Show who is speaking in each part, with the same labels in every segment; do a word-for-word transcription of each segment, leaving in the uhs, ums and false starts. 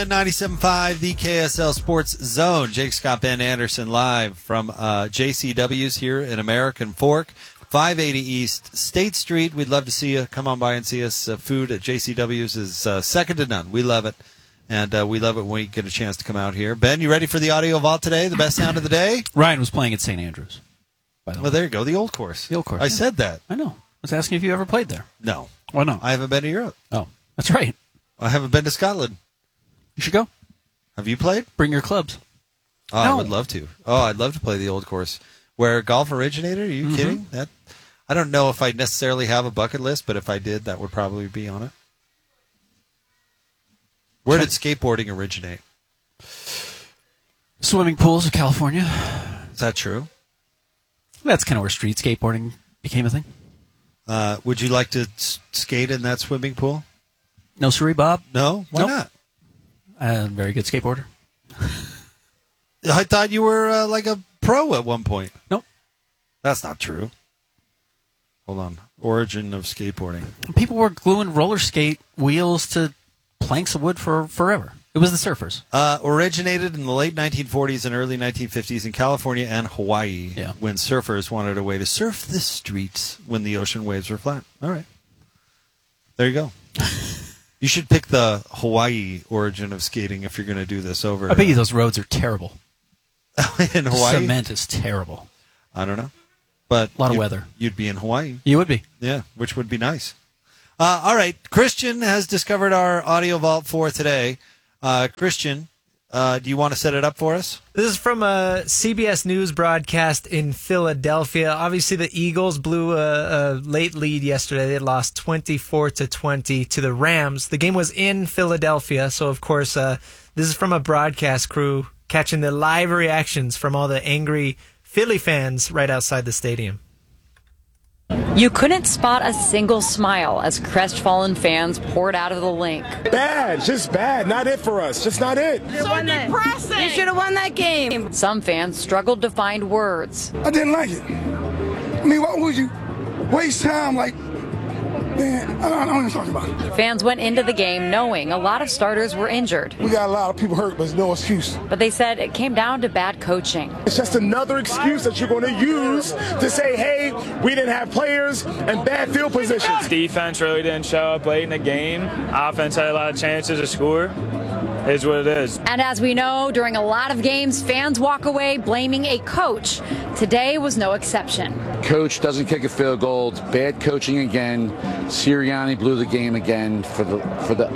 Speaker 1: Fan ninety-seven point five, the K S L Sports Zone. Jake Scott, Ben Anderson live from uh, J C W's here in American Fork, five eighty East State Street. We'd love to see you. Come on by and see us. Uh, food at J C W's is uh, second to none. We love it. And uh, we love it when we get a chance to come out here. Ben, you ready for the Audio Vault today? The best sound of the day?
Speaker 2: Ryan was playing at Saint Andrews. By the
Speaker 1: well,
Speaker 2: way.
Speaker 1: there you go. The old course.
Speaker 2: The old course.
Speaker 1: I
Speaker 2: yeah.
Speaker 1: said that.
Speaker 2: I know. I was asking if you ever played there.
Speaker 1: No.
Speaker 2: Why not?
Speaker 1: I haven't been to Europe.
Speaker 2: Oh, that's right.
Speaker 1: I haven't been to Scotland.
Speaker 2: You should go.
Speaker 1: Have you played?
Speaker 2: Bring your clubs.
Speaker 1: Oh,
Speaker 2: no.
Speaker 1: I would love to. Oh, I'd love to play the old course where golf originated. Are you mm-hmm. kidding? That I don't know if I necessarily have a bucket list, but if I did, that would probably be on it. Where did skateboarding originate?
Speaker 2: Swimming pools of California.
Speaker 1: Is that true?
Speaker 2: That's kind of where street skateboarding became a thing.
Speaker 1: Uh, would you like to s- skate in that swimming pool?
Speaker 2: No, sorry, Bob.
Speaker 1: No? Why
Speaker 2: nope.
Speaker 1: not?
Speaker 2: Uh, very good skateboarder.
Speaker 1: I thought you were uh, like a pro at one point.
Speaker 2: Nope.
Speaker 1: That's not true. Hold on. Origin of skateboarding.
Speaker 2: People were gluing roller skate wheels to planks of wood for forever. It was the surfers.
Speaker 1: Uh, originated in the late nineteen forties and early nineteen fifties in California and Hawaii
Speaker 2: yeah.
Speaker 1: when surfers wanted a way to surf the streets when the ocean waves were flat. All right. There you go. You should pick the Hawaii origin of skating if you're going to do this over.
Speaker 2: I bet you those roads are terrible.
Speaker 1: In Hawaii?
Speaker 2: Cement is terrible.
Speaker 1: I don't know. But
Speaker 2: a lot of
Speaker 1: you,
Speaker 2: weather.
Speaker 1: You'd be in Hawaii.
Speaker 2: You would be.
Speaker 1: Yeah, which would be nice. Uh, all right. Christian has discovered our Audio Vault for today. Uh, Christian, uh, do you want to set it up for us?
Speaker 3: This is from a C B S News broadcast in Philadelphia. Obviously, the Eagles blew a, a late lead yesterday. They lost twenty-four to twenty to the Rams. The game was in Philadelphia, so of course, uh, this is from a broadcast crew catching the live reactions from all the angry Philly fans right outside the stadium.
Speaker 4: You couldn't spot a single smile as crestfallen fans poured out of the link.
Speaker 5: Bad, just bad. Not it for us. Just not it.
Speaker 6: So depressing. You should have won that game.
Speaker 4: Some fans struggled to find words.
Speaker 7: I didn't like it. I mean, why would you waste time like, man, I don't, I don't even talk about it.
Speaker 4: Fans went into the game knowing a lot of starters were injured.
Speaker 7: We got a lot of people hurt, but there's no excuse.
Speaker 4: But they said it came down to bad coaching.
Speaker 5: It's just another excuse that you're going to use to say, hey, we didn't have players and bad field positions.
Speaker 8: Defense really didn't show up late in the game. Offense had a lot of chances to score. Is what it is.
Speaker 4: And as we know, during a lot of games, fans walk away blaming a coach. Today was no exception.
Speaker 9: Coach doesn't kick a field goal. It's bad coaching again. Sirianni blew the game again for the for the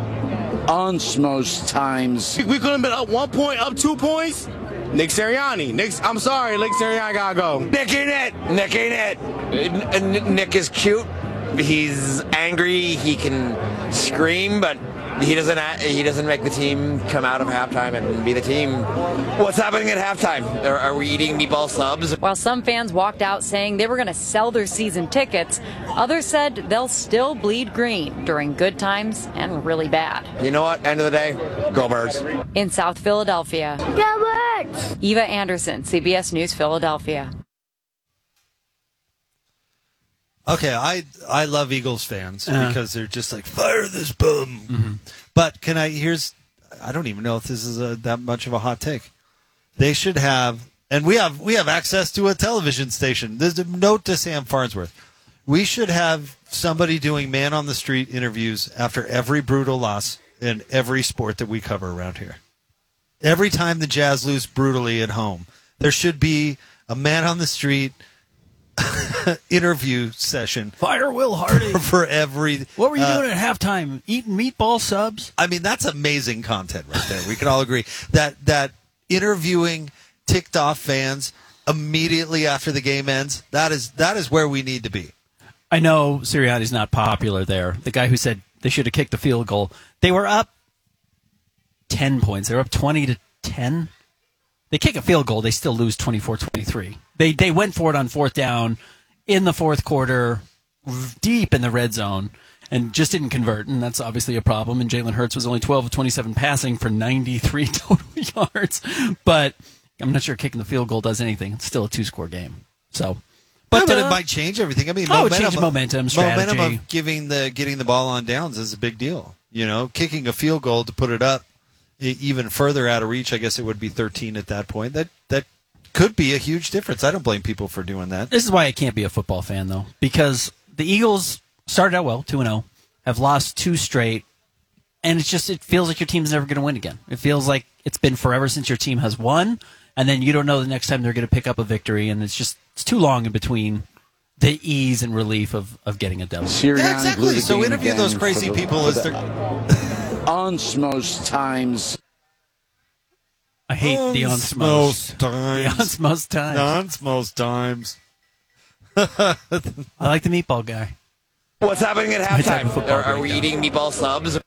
Speaker 9: unsmost times.
Speaker 10: We could have been up one point, up two points. Nick Sirianni. Nick, I'm sorry, Nick Sirianni gotta go.
Speaker 11: Nick ain't it. Nick ain't it. Nick is cute. He's angry. He can scream, but he doesn't. He doesn't make the team come out of halftime and be the team. What's happening at halftime? Are, are we eating meatball subs?
Speaker 4: While some fans walked out saying they were going to sell their season tickets, others said they'll still bleed green during good times and really bad.
Speaker 11: You know what? End of the day, go Birds.
Speaker 4: In South Philadelphia,
Speaker 6: Go Birds!
Speaker 4: Eva Anderson, C B S News, Philadelphia.
Speaker 1: Okay, I I love Eagles fans
Speaker 2: uh,
Speaker 1: because they're just like, fire this bum. Mm-hmm. But can I, here's, I don't even know if this is a, that much of a hot take. They should have, and we have we have access to a television station. There's a note to Sam Farnsworth. We should have somebody doing man on the street interviews after every brutal loss in every sport that we cover around here. Every time the Jazz lose brutally at home, there should be a man on the street interview session.
Speaker 2: Fire Will Harding
Speaker 1: for, for every.
Speaker 2: What were you
Speaker 1: uh,
Speaker 2: doing at halftime? Eating meatball subs?
Speaker 1: I mean, that's amazing content right there. We can all agree that that interviewing ticked off fans immediately after the game ends. That is that is where we need to be.
Speaker 2: I know Sirianni's not popular there. The guy who said they should have kicked the field goal. They were up ten points. They were up twenty to ten. They kick a field goal, they still lose twenty-four twenty-three. They they went for it on fourth down in the fourth quarter, deep in the red zone, and just didn't convert, and that's obviously a problem. And Jalen Hurts was only twelve of twenty-seven passing for ninety-three total yards. But I'm not sure kicking the field goal does anything. It's still a two-score game. So,
Speaker 1: But,
Speaker 2: but
Speaker 1: yeah, but
Speaker 2: uh,
Speaker 1: it might change everything. I mean,
Speaker 2: oh,
Speaker 1: momentum,
Speaker 2: it changes momentum, strategy.
Speaker 1: Momentum of giving the getting the ball on downs is a big deal. You know, kicking a field goal to put it up e- even further out of reach, I guess it would be thirteen at that point. That that could be a huge difference. I don't blame people for doing that.
Speaker 2: This is why I can't be a football fan, though, because the Eagles started out well, two and oh, have lost two straight, and it's just, it feels like your team's never going to win again. It feels like it's been forever since your team has won, and then you don't know the next time they're going to pick up a victory, and it's just, it's too long in between the ease and relief of, of getting a W.
Speaker 1: Yeah, exactly. So interview those crazy
Speaker 9: the,
Speaker 1: people as they're...
Speaker 9: Ons most times.
Speaker 2: I hate the ons most
Speaker 1: times.
Speaker 2: The ons most times.
Speaker 1: Ons most times.
Speaker 2: I like the meatball guy.
Speaker 11: What's happening at
Speaker 2: My type of
Speaker 11: halftime?
Speaker 2: football
Speaker 11: Are, are we
Speaker 2: breakdown.
Speaker 11: eating meatball subs?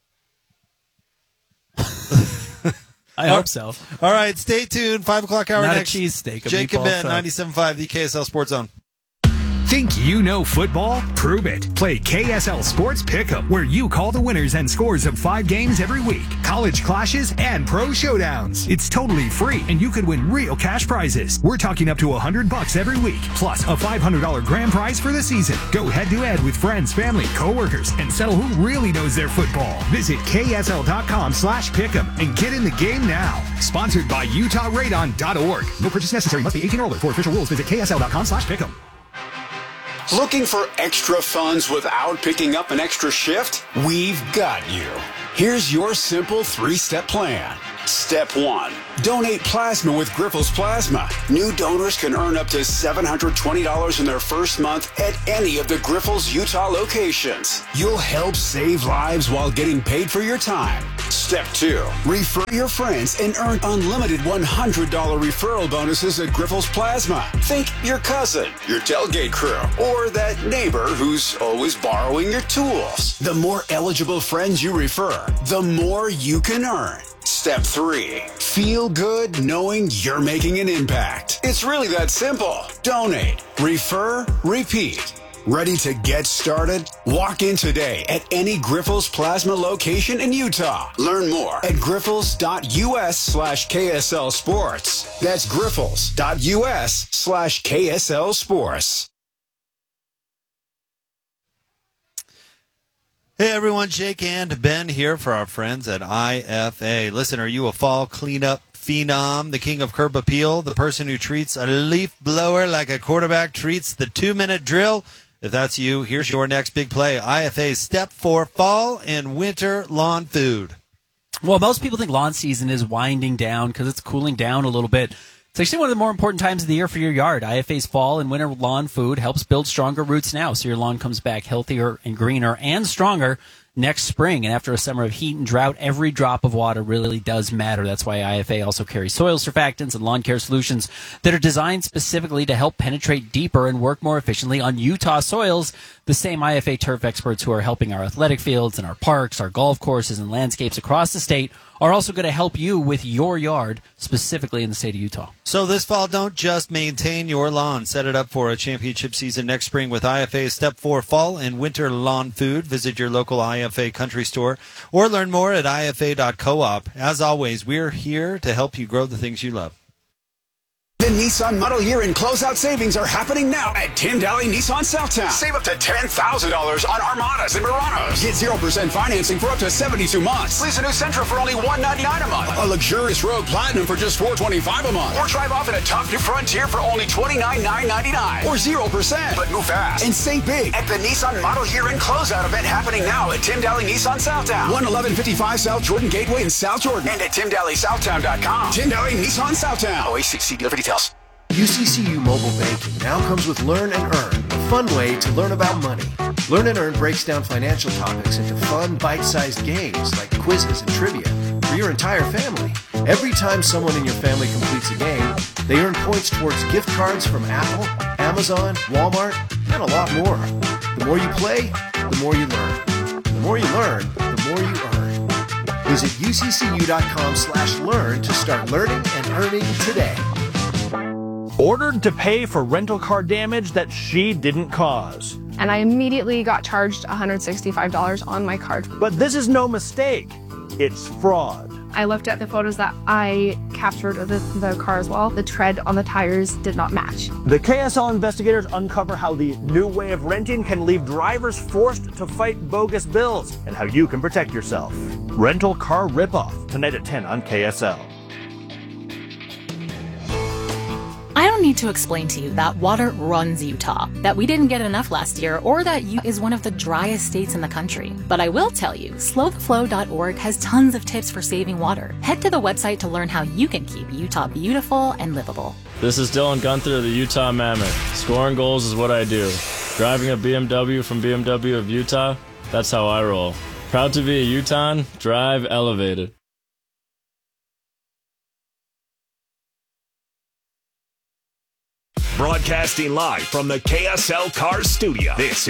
Speaker 2: I hope so.
Speaker 1: All right, stay tuned. Five o'clock hour
Speaker 2: Not a
Speaker 1: next.
Speaker 2: cheesesteak, a
Speaker 1: Jake and
Speaker 2: meatball
Speaker 1: Ben,
Speaker 2: sub.
Speaker 1: ninety-seven point five, the K S L Sports Zone.
Speaker 12: Think you know football? Prove it. Play K S L Sports Pick'em, where you call the winners and scores of five games every week, college clashes, and pro showdowns. It's totally free, and you could win real cash prizes. We're talking up to one hundred bucks every week, plus a five hundred dollars grand prize for the season. Go head-to-head with friends, family, coworkers, and settle who really knows their football. Visit K S L dot com slash pick'em and get in the game now. Sponsored by Utah Radon dot org. No purchase necessary. Must be eighteen or older. For official rules, visit K S L dot com slash pick'em.
Speaker 13: Looking for extra funds without picking up an extra shift? We've got you. Here's your simple three-step plan. Step one, donate plasma with Grifols Plasma. New donors can earn up to seven hundred twenty dollars in their first month at any of the Grifols Utah locations. You'll help save lives while getting paid for your time. Step two, refer your friends and earn unlimited one hundred dollars referral bonuses at Grifols Plasma. Think your cousin, your tailgate crew, or that neighbor who's always borrowing your tools. The more eligible friends you refer, the more you can earn. Step three, feel good knowing you're making an impact. It's really that simple. Donate, refer, repeat. Ready to get started? Walk in today at any Grifols Plasma location in Utah. Learn more at grifols.us slash KSL Sports. That's grifols.us slash KSL Sports.
Speaker 1: Hey everyone, Jake and Ben here for our friends at I F A. Listen, are you a fall cleanup phenom, the king of curb appeal, the person who treats a leaf blower like a quarterback treats the two-minute drill? If that's you, here's your next big play. I F A's Step for Fall and Winter Lawn Food.
Speaker 2: Well, most people think lawn season is winding down because it's cooling down a little bit. It's actually one of the more important times of the year for your yard. I F A's Fall and Winter Lawn Food helps build stronger roots now, so your lawn comes back healthier and greener and stronger next spring. And after a summer of heat and drought, every drop of water really does matter. That's why I F A also carries soil surfactants and lawn care solutions that are designed specifically to help penetrate deeper and work more efficiently on Utah soils. The same I F A turf experts who are helping our athletic fields and our parks, our golf courses, and landscapes across the state are also going to help you with your yard, specifically in the state of Utah.
Speaker 1: So this fall, don't just maintain your lawn. Set it up for a championship season next spring with I F A's Step four Fall and Winter Lawn Food. Visit your local I F A country store or learn more at I F A dot coop. As always, we're here to help you grow the things you love.
Speaker 13: The Nissan model year and closeout savings are happening now at Tim Daly Nissan Southtown. Save up to ten thousand dollars on Armadas and Muranos. Get zero percent financing for up to seventy-two months. Lease a new Sentra for only one hundred ninety-nine dollars a month. A luxurious Rogue Platinum for just four hundred twenty-five dollars a month. Or drive off in a tough new Frontier for only twenty-nine thousand nine hundred ninety-nine dollars. Or zero percent. But move fast and save big at the Nissan model year and closeout event happening now at Tim Daly Nissan Southtown. one eleven fifty-five South Jordan Gateway in South Jordan. And at tim daly southtown dot com. Tim Daly Nissan Southtown. O A C C dealer for details.
Speaker 14: U C C U Mobile Banking now comes with Learn and Earn, a fun way to learn about money. Learn and Earn breaks down financial topics into fun, bite-sized games like quizzes and trivia for your entire family. Every time someone in your family completes a game, they earn points towards gift cards from Apple, Amazon, Walmart, and a lot more. The more you play, the more you learn. The more you learn, the more you earn. Visit U C C U dot com slash learn to start learning and earning today.
Speaker 15: Ordered to pay for rental car damage that she didn't cause.
Speaker 16: And I immediately got charged one hundred sixty-five dollars on my card.
Speaker 15: But this is no mistake. It's fraud.
Speaker 16: I looked at the photos that I captured of the, the car as well. The tread on the tires did not match.
Speaker 15: The K S L investigators uncover how the new way of renting can leave drivers forced to fight bogus bills and how you can protect yourself. Rental Car Ripoff, tonight at ten on K S L.
Speaker 17: I don't need to explain to you that water runs Utah, that we didn't get enough last year, or that Utah is one of the driest states in the country. But I will tell you, slow the flow dot org has tons of tips for saving water. Head to the website to learn how you can keep Utah beautiful and livable.
Speaker 18: This is Dylan Gunther of the Utah Mammoth. Scoring goals is what I do. Driving a B M W from B M W of Utah, that's how I roll. Proud to be a Utahn, drive elevated.
Speaker 19: Broadcasting live from the K S L Cars studio. This